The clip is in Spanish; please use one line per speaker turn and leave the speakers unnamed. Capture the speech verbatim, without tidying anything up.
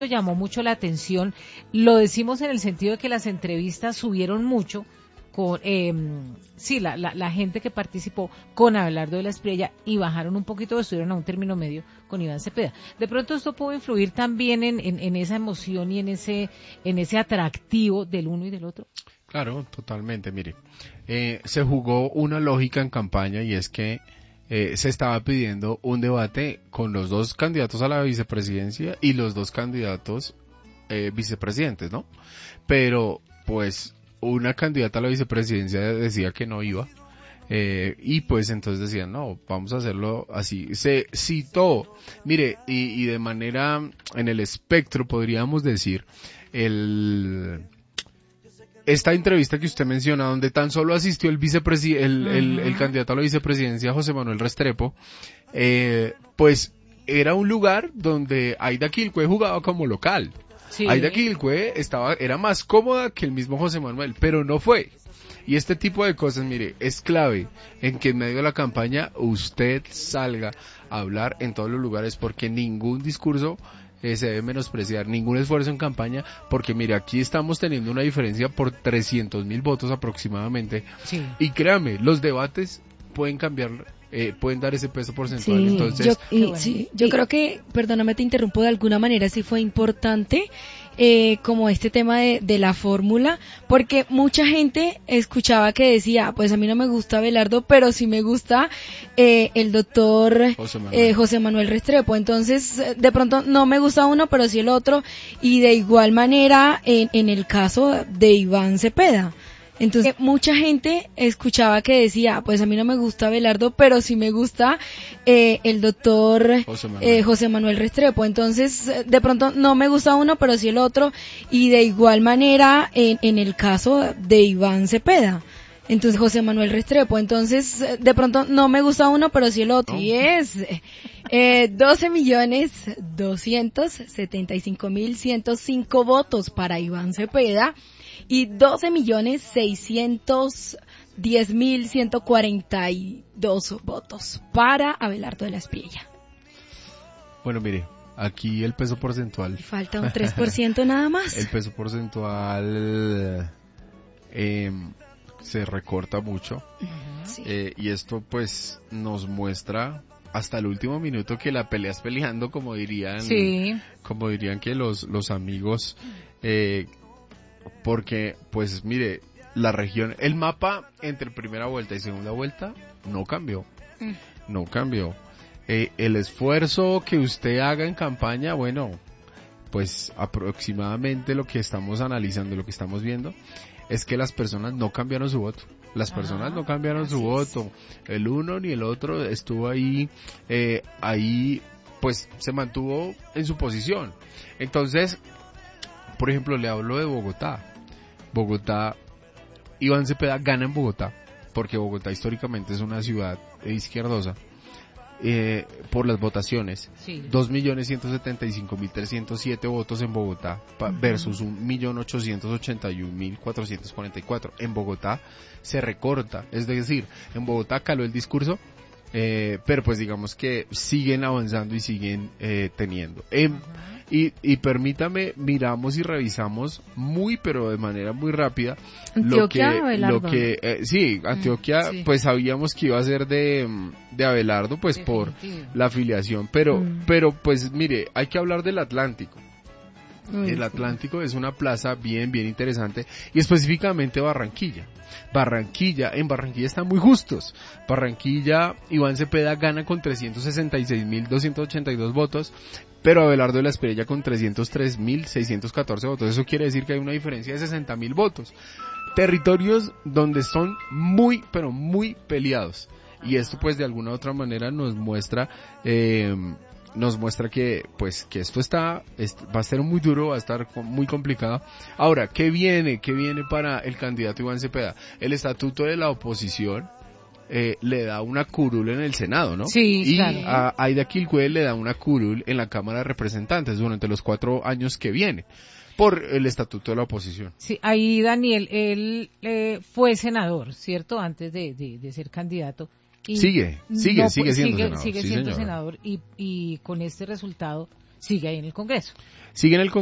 llamó mucho la atención. Lo decimos en el sentido de que las entrevistas subieron mucho con, eh, sí, la, la, la gente que participó con Abelardo de la Espriella y bajaron un poquito, estuvieron a un término medio con Iván Cepeda. De pronto esto pudo influir también en, en, en esa emoción y en ese, en ese atractivo del uno y del otro.
Claro, totalmente. Mire, eh, se jugó una lógica en campaña y es que Eh, se estaba pidiendo un debate con los dos candidatos a la vicepresidencia y los dos candidatos eh, vicepresidentes, ¿no? Pero, pues, una candidata a la vicepresidencia decía que no iba, eh, y pues entonces decían, no, vamos a hacerlo así. Se citó, mire, y, y de manera, en el espectro podríamos decir, el... esta entrevista que usted menciona, donde tan solo asistió el vicepresi el, uh-huh. el, el candidato a la vicepresidencia, José Manuel Restrepo, eh, pues era un lugar donde Aida Quilcue jugaba como local. Sí. Aida Quilcue estaba, era más cómoda que el mismo José Manuel, pero no fue. Y este tipo de cosas, mire, es clave en que en medio de la campaña usted salga a hablar en todos los lugares, porque ningún discurso Eh, se debe menospreciar, ningún esfuerzo en campaña, porque mire, aquí estamos teniendo una diferencia por trescientos mil votos aproximadamente, sí. Y créame, los debates pueden cambiar, eh, pueden dar ese peso porcentual, sí, entonces...
Yo, y, bueno. sí, yo y, creo que, perdóname te interrumpo, de alguna manera sí fue importante, eh, como este tema de, de la fórmula, porque mucha gente escuchaba que decía, pues a mí no me gusta Abelardo, pero sí me gusta eh, el doctor José Manuel. Eh, José Manuel Restrepo, entonces de pronto no me gusta uno, pero sí el otro, y de igual manera en, en el caso de Iván Cepeda. Entonces, mucha gente escuchaba que decía, pues a mí no me gusta Abelardo, pero sí me gusta eh, el doctor José Manuel. Eh, José Manuel Restrepo. Entonces, de pronto no me gusta uno, pero sí el otro. Y de igual manera, en, en el caso de Iván Cepeda. Entonces, José Manuel Restrepo. Entonces, de pronto no me gusta uno, pero sí el otro. Y es eh, doce millones doscientos setenta y cinco mil ciento cinco votos para Iván Cepeda. Y doce millones seiscientos diez mil ciento cuarenta y dos votos para Abelardo de la Espriella.
Bueno, mire, aquí el peso porcentual...
Y falta un tres por ciento nada más.
El peso porcentual eh, se recorta mucho. Uh-huh, sí. eh, y esto pues nos muestra hasta el último minuto que la pelea es peleando, como dirían, sí. como dirían que los, los amigos... Eh, porque, pues mire, la región, el mapa entre primera vuelta y segunda vuelta no cambió, mm. no cambió. Eh, el esfuerzo que usted haga en campaña, bueno, pues aproximadamente lo que estamos analizando, lo que estamos viendo, es que las personas no cambiaron su voto. Las personas ah, no cambiaron su voto. El uno ni el otro estuvo ahí, eh, ahí, pues se mantuvo en su posición. Entonces, por ejemplo, le hablo de Bogotá. Bogotá, Iván Cepeda gana en Bogotá, porque Bogotá históricamente es una ciudad izquierdosa, eh, por las votaciones. Sí. dos millones ciento setenta y cinco mil trescientos siete votos en Bogotá pa- uh-huh. versus un millón ochocientos ochenta y un mil cuatrocientos cuarenta y cuatro. En Bogotá se recorta, es decir, en Bogotá caló el discurso, eh, pero pues digamos que siguen avanzando y siguen eh, teniendo. En, uh-huh. Y, y permítame, miramos y revisamos muy, pero de manera muy rápida,
Antioquia,
lo que, lo que, eh, sí, Antioquia, mm, sí. pues sabíamos que iba a ser de, de Abelardo, pues definitivo. Por la afiliación, pero, mm. pero pues mire, hay que hablar del Atlántico. Uy, el Atlántico sí. es una plaza bien, bien interesante, y específicamente Barranquilla. Barranquilla, en Barranquilla están muy justos. Barranquilla, Iván Cepeda gana con trescientos sesenta y seis mil doscientos ochenta y dos votos, pero Abelardo de la Espriella con trescientos tres mil seiscientos catorce votos. Eso quiere decir que hay una diferencia de sesenta mil votos. Territorios donde son muy, pero muy peleados. Y esto pues de alguna u otra manera nos muestra... Eh, nos muestra que pues que esto está est- va a ser muy duro, va a estar muy complicado. Ahora, ¿qué viene? ¿Qué viene para el candidato Iván Cepeda? El estatuto de la oposición eh, le da una curul en el Senado, ¿no?
Sí,
y
claro.
a Aida Quilcue le da una curul en la Cámara de Representantes durante los cuatro años que viene, por el estatuto de la oposición.
Sí, ahí Daniel, él eh, fue senador, ¿cierto? Antes de, de, de ser candidato.
Y sigue, sigue,
no,
sigue siendo
sigue,
senador.
Sigue
sí,
siendo
señora.
senador y, y con este resultado sigue ahí en el Congreso.
Sigue en el